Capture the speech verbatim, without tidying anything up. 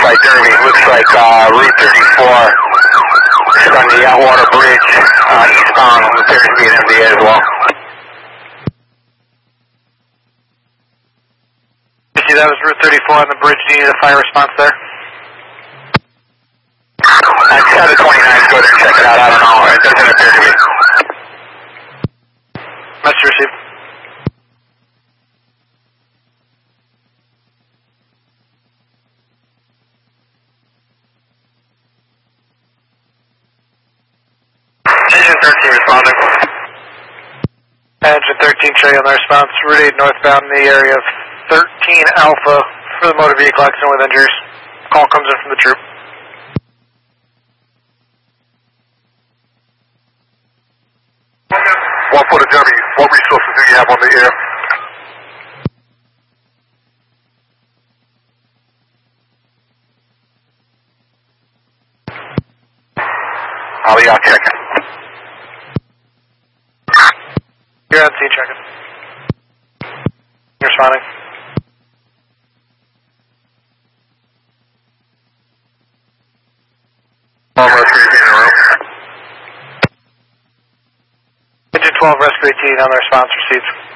Flight Derby. Looks like uh, Route thirty-four is on the Atwater Bridge uh, eastbound. Appears to be an M D A as well. You see that was Route thirty-four on the bridge. Do you need a fire response there? Uh, seven twenty-nine, go there and check it out. I don't know. It doesn't appear to be. Message received. Engine thirteen responding. Engine thirteen, show you on the response. Route eight northbound in the area of thirteen Alpha for the motor vehicle accident with injuries. Call comes in from the troop. One for the W, what resources do you have on the air? I'll be out checking. You're on scene checking. You're responding. All rescue eighteen in a row. Engine twelve, rescue eighteen on the response received.